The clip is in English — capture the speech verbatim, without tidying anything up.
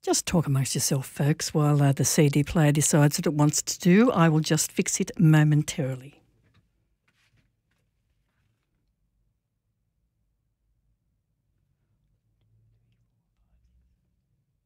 Just talk amongst yourself, folks, while uh, the C D player decides what it wants to do. I will just fix it momentarily.